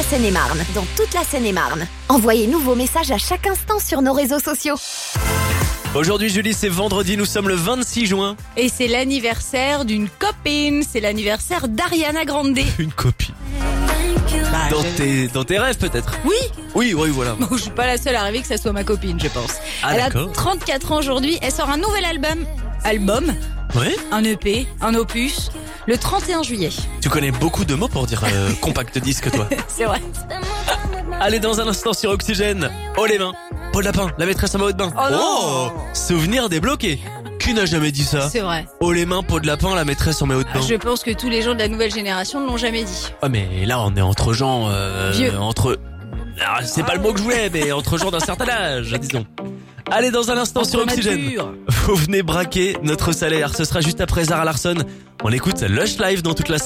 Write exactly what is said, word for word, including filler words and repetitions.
la Seine-et-Marne. Dans toute la Seine-et-Marne. Envoyez-nous vos messages à chaque instant sur nos réseaux sociaux. Aujourd'hui Julie, c'est vendredi, nous sommes le vingt-six juin. Et c'est l'anniversaire d'une copine, c'est l'anniversaire d'Ariana Grande. Une copine. Bah, Dans je- tes, dans tes rêves peut-être. Oui, Oui, oui, voilà. bon, je suis pas la seule à rêver que ça soit ma copine, je pense. Ah, Elle a d'accord. trente-quatre ans aujourd'hui, elle sort un nouvel album. Album, Ouais. un E P, un opus, le trente et un juillet. Tu connais beaucoup de mots pour dire euh, compact disque, toi. C'est vrai. Allez, dans un instant sur Oxygène. Oh les mains. Paul Lapin, la maîtresse en maillot de bain. Oh non. Souvenir débloqué. Qui n'a jamais dit ça? C'est vrai. Oh les mains, Paul de Lapin, la maîtresse en maillot de bain. Je pense que tous les gens de la nouvelle génération ne l'ont jamais dit. Ah mais là on est entre gens euh, Vieux. entre ah, c'est pas le mot que je voulais, mais entre gens d'un certain âge, disons. Allez, dans un instant sur Entre Oxygène. nature. Vous venez braquer notre salaire, ce sera juste après Zara Larsson. On écoute Lush Live dans toute la